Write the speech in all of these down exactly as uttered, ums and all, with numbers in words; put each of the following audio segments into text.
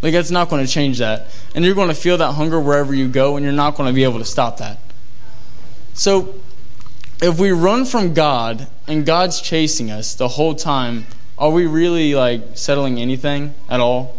Like, that's not going to change that. And you're going to feel that hunger wherever you go, and you're not going to be able to stop that. So, if we run from God, and God's chasing us the whole time, are we really, like, settling anything at all?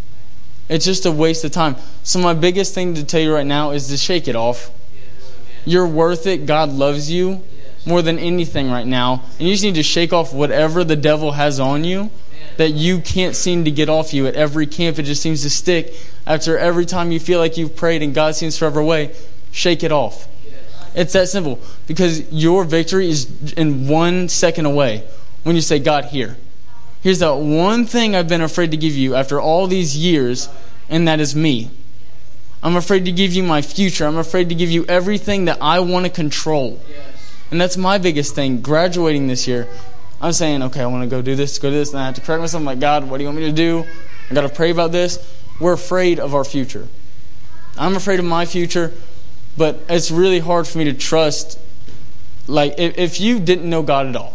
It's just a waste of time. So my biggest thing to tell you right now is to shake it off. You're worth it. God loves you more than anything right now. And you just need to shake off whatever the devil has on you that you can't seem to get off you. At every camp, it just seems to stick. After every time you feel like you've prayed and God seems forever away, shake it off. It's that simple. Because your victory is in one second away when you say, God, here. Here's that one thing I've been afraid to give you after all these years, and that is me. I'm afraid to give you my future. I'm afraid to give you everything that I want to control. And that's my biggest thing. Graduating this year, I'm saying, okay, I want to go do this, go do this, and I have to correct myself. I'm like, God, what do you want me to do? I got to pray about this. We're afraid of our future. I'm afraid of my future, but it's really hard for me to trust. Like, if, if you didn't know God at all,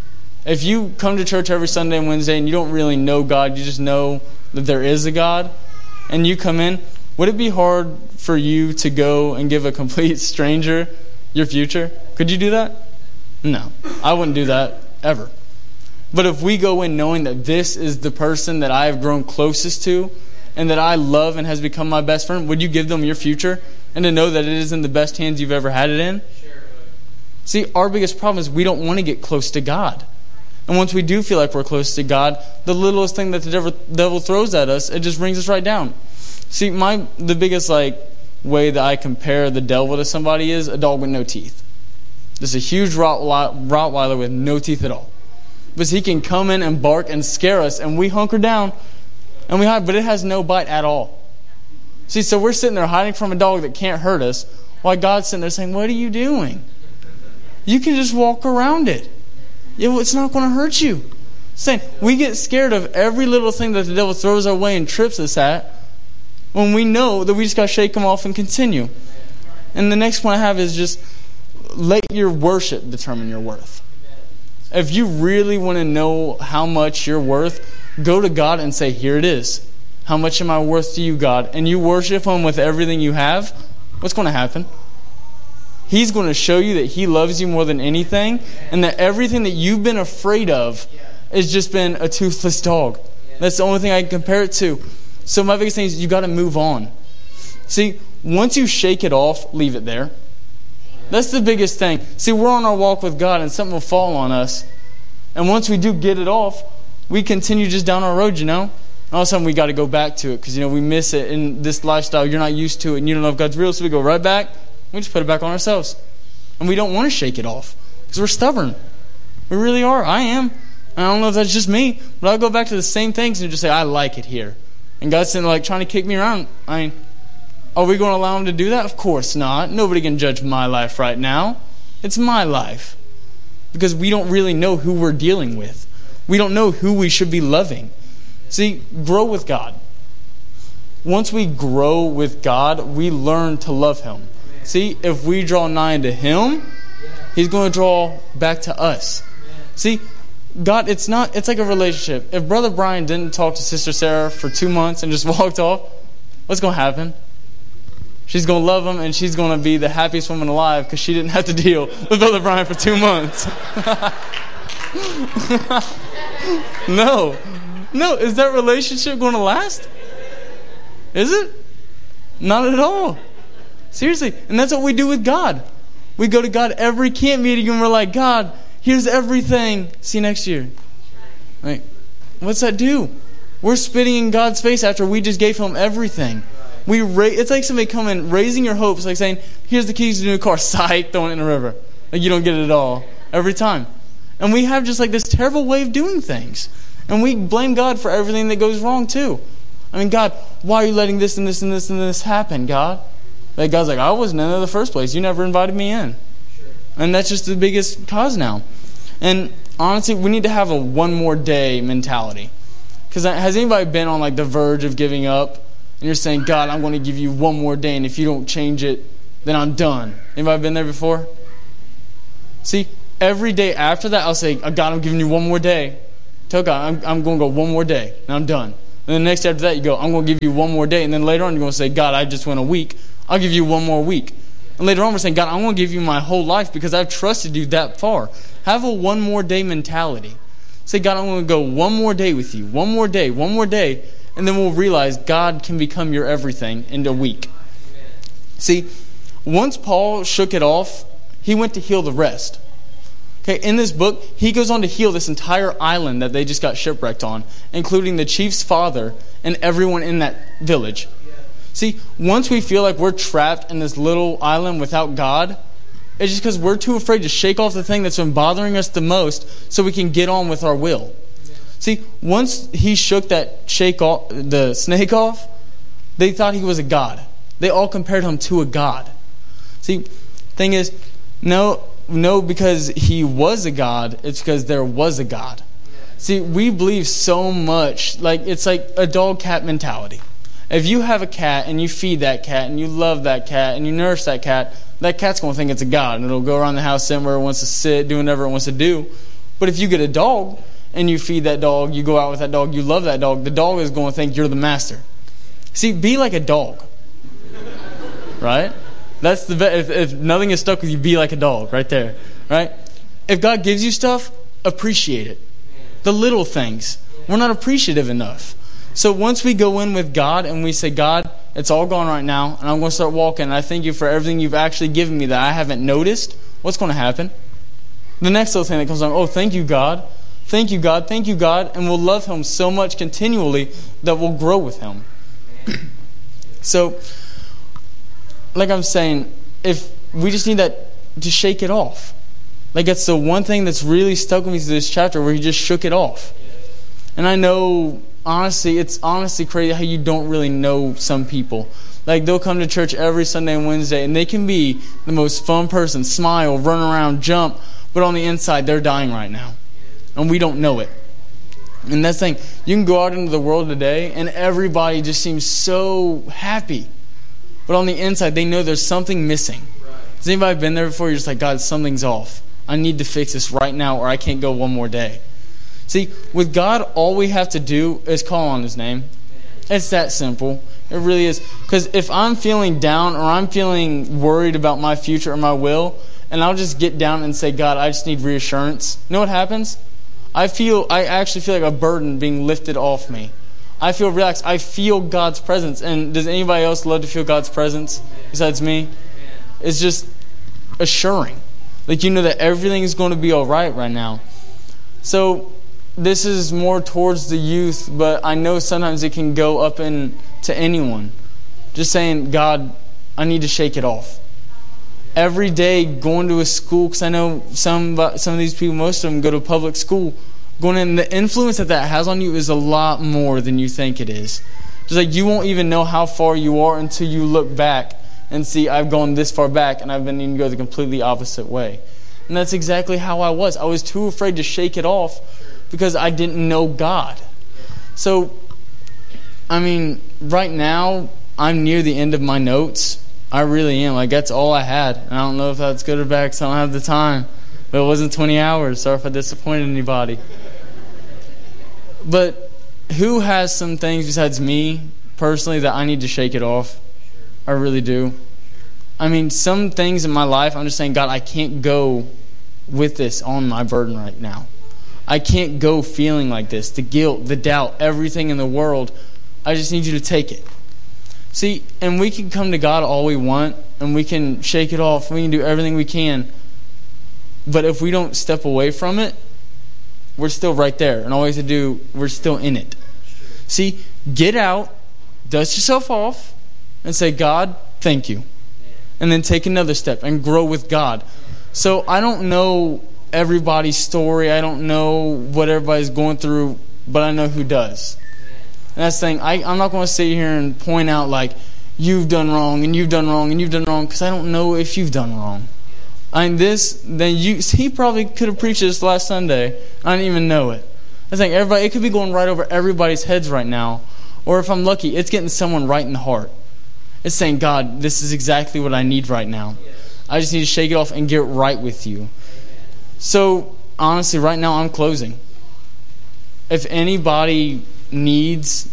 if you come to church every Sunday and Wednesday and you don't really know God, you just know that there is a God, and you come in, would it be hard for you to go and give a complete stranger your future? Could you do that? No, I wouldn't do that ever. But if we go in knowing that this is the person that I have grown closest to and that I love and has become my best friend, would you give them your future and to know that it is in the best hands you've ever had it in? Sure. See, our biggest problem is we don't want to get close to God. And once we do feel like we're close to God, the littlest thing that the devil, devil throws at us, it just brings us right down. See, my the biggest like way that I compare the devil to somebody is a dog with no teeth. Just a huge Rottweiler with no teeth at all. Because he can come in and bark and scare us, and we hunker down and we hide, but it has no bite at all. See, so we're sitting there hiding from a dog that can't hurt us, while God's sitting there saying, what are you doing? You can just walk around it. It's not going to hurt you. Saying we get scared of every little thing that the devil throws our way and trips us at, when we know that we just got to shake them off and continue. And the next one I have is just let your worship determine your worth. If you really want to know how much you're worth, go to God and say, here it is. How much am I worth to you, God? And you worship Him with everything you have, what's going to happen? He's going to show you that He loves you more than anything, and that everything that you've been afraid of has just been a toothless dog. That's the only thing I can compare it to. So my biggest thing is you got to move on. See, once you shake it off, leave it there. That's the biggest thing. See, we're on our walk with God, and something will fall on us. And once we do get it off, we continue just down our road, you know. And all of a sudden, we got to go back to it because, you know, we miss it in this lifestyle. You're not used to it, and you don't know if God's real, so we go right back. We just put it back on ourselves. And we don't want to shake it off because we're stubborn. We really are. I am. I don't know if that's just me, but I'll go back to the same things and just say, I like it here. And God's sitting there like trying to kick me around. I mean, are we going to allow Him to do that? Of course not. Nobody can judge my life right now. It's my life. Because we don't really know who we're dealing with. We don't know who we should be loving. See, grow with God. Once we grow with God, we learn to love Him. See, if we draw nigh to Him, He's going to draw back to us. See, God, it's not, it's like a relationship. If Brother Brian didn't talk to Sister Sarah for two months and just walked off, what's going to happen? She's going to love him, and she's going to be the happiest woman alive because she didn't have to deal with Brother Brian for two months. No. No. Is that relationship going to last? Is it? Not at all. Seriously. And that's what we do with God. We go to God every camp meeting and we're like, God, here's everything. See you next year. Like, what's that do? We're spitting in God's face after we just gave Him everything. We ra- It's like somebody coming, raising your hopes, like saying, here's the keys to the new car, psych, throwing it in the river. Like you don't get it at all. Every time. And we have just like this terrible way of doing things. And we blame God for everything that goes wrong too. I mean, God, why are you letting this and this and this and this happen, God? Like God's like, I wasn't in there in the first place. You never invited me in. And that's just the biggest cause now. And honestly, we need to have a one more day mentality. Because has anybody been on like the verge of giving up? And you're saying, God, I'm going to give you one more day, and if you don't change it, then I'm done. Anybody been there before? See, every day after that, I'll say, God, I'm giving you one more day. Tell God, I'm, I'm going to go one more day, and I'm done. And And the next day after that, you go, I'm going to give you one more day. And then later on, you're going to say, God, I just went a week. I'll give you one more week. And later on, we're saying, God, I'm going to give you my whole life because I've trusted you that far. Have a one more day mentality. Say, God, I'm going to go one more day with you. One more day, one more day. And then we'll realize God can become your everything in a week. See, once Paul shook it off, he went to heal the rest. Okay, in this book, he goes on to heal this entire island that they just got shipwrecked on, including the chief's father and everyone in that village. See, once we feel like we're trapped in this little island without God, it's just because we're too afraid to shake off the thing that's been bothering us the most so we can get on with our will. See, once he shook that shake off, the snake off, they thought he was a god. They all compared him to a god. See, thing is, no, no, because he was a god, it's because there was a God. See, we believe so much, like it's like a dog-cat mentality. If you have a cat and you feed that cat and you love that cat and you nourish that cat, that cat's going to think it's a god and it'll go around the house sitting where it wants to sit, doing whatever it wants to do. But if you get a dog and you feed that dog, you go out with that dog, you love that dog, the dog is going to think you're the master. See, be like a dog. Right? That's the best. If, if nothing is stuck with you, be like a dog right there. Right? If God gives you stuff, appreciate it. The little things. We're not appreciative enough. So once we go in with God and we say, God, it's all gone right now, and I'm going to start walking, and I thank you for everything you've actually given me that I haven't noticed, what's going to happen? The next little thing that comes along, oh, thank you, God. Thank you, God. Thank you, God. And we'll love Him so much continually that we'll grow with Him. So, like I'm saying, if we just need that to shake it off. Like that's the one thing that's really stuck with me through this chapter where he just shook it off. And I know, honestly, it's honestly crazy how you don't really know some people. Like they'll come to church every Sunday and Wednesday and they can be the most fun person, smile, run around, jump, but on the inside they're dying right now. And we don't know it. And that's the thing, you can go out into the world today and everybody just seems so happy. But on the inside, they know there's something missing. Right. Has anybody been there before? You're just like, God, something's off. I need to fix this right now or I can't go one more day. See, with God, all we have to do is call on His name. It's that simple. It really is. Because if I'm feeling down or I'm feeling worried about my future or my will, and I'll just get down and say, God, I just need reassurance. You know what happens? I feel, I actually feel like a burden being lifted off me. I feel relaxed. I feel God's presence. And does anybody else love to feel God's presence besides me? It's just assuring. Like you know that everything is going to be all right right now. So this is more towards the youth, but I know sometimes it can go up in, to anyone. Just saying, God, I need to shake it off. Every day going to a school, because I know some, some of these people, most of them go to public school. Going in, the influence that that has on you is a lot more than you think it is. Just like you won't even know how far you are until you look back and see I've gone this far back and I've been needing to go the completely opposite way. And that's exactly how I was. I was too afraid to shake it off because I didn't know God. So, I mean, right now I'm near the end of my notes. I really am. Like that's all I had. And I don't know if that's good or bad because I don't have the time. But it wasn't twenty hours. Sorry if I disappointed anybody. But who has some things besides me, personally, that I need to shake it off? I really do. I mean, some things in my life, I'm just saying, God, I can't go with this on my burden right now. I can't go feeling like this. The guilt, the doubt, everything in the world. I just need you to take it. See, and we can come to God all we want, and we can shake it off. We can do everything we can. But if we don't step away from it, we're still right there. And all we have to do, we're still in it. See, get out, dust yourself off, and say, God, thank you. And then take another step and grow with God. So I don't know everybody's story. I don't know what everybody's going through, but I know who does. And that's the thing. I, I'm not going to sit here and point out like, you've done wrong, and you've done wrong, and you've done wrong, because I don't know if you've done wrong. And this, then you, he probably could have preached this last Sunday. I didn't even know it. I think everybody, it could be going right over everybody's heads right now. Or if I'm lucky, it's getting someone right in the heart. It's saying, God, this is exactly what I need right now. I just need to shake it off and get right with you. So, honestly, right now I'm closing. If anybody needs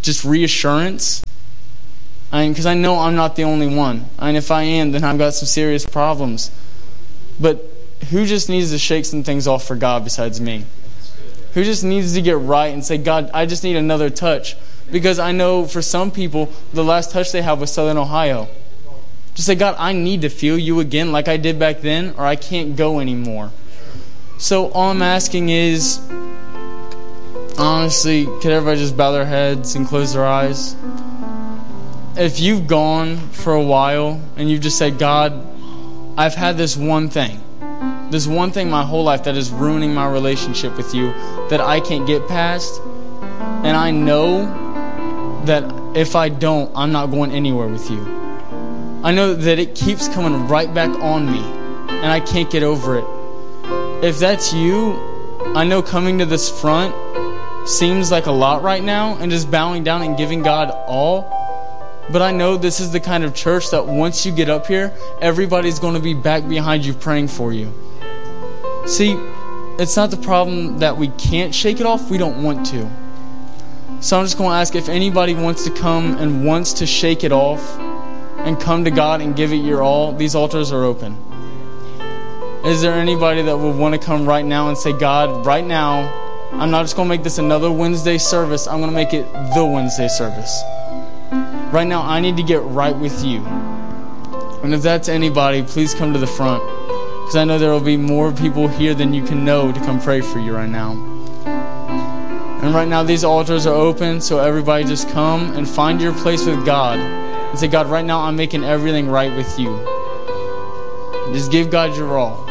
just reassurance. I mean, because I know I'm not the only one. I mean, if I am, then I've got some serious problems. But who just needs to shake some things off for God besides me? Who just needs to get right and say, God, I just need another touch? Because I know for some people, the last touch they have was Southern Ohio. Just say, God, I need to feel you again like I did back then, or I can't go anymore. So all I'm asking is, honestly, could everybody just bow their heads and close their eyes? If you've gone for a while and you've just said, God, I've had this one thing, this one thing my whole life that is ruining my relationship with you that I can't get past, and I know that if I don't, I'm not going anywhere with you. I know that it keeps coming right back on me, and I can't get over it. If that's you, I know coming to this front seems like a lot right now, and just bowing down and giving God all. But I know this is the kind of church that once you get up here, everybody's going to be back behind you praying for you. See, it's not the problem that we can't shake it off, we don't want to. So I'm just going to ask if anybody wants to come and wants to shake it off and come to God and give it your all, these altars are open. Is there anybody that would want to come right now and say, God, right now, I'm not just going to make this another Wednesday service, I'm going to make it the Wednesday service. Right now, I need to get right with you. And if that's anybody, please come to the front. Because I know there will be more people here than you can know to come pray for you right now. And right now, these altars are open, so everybody just come and find your place with God. And say, God, right now, I'm making everything right with you. Just give God your all.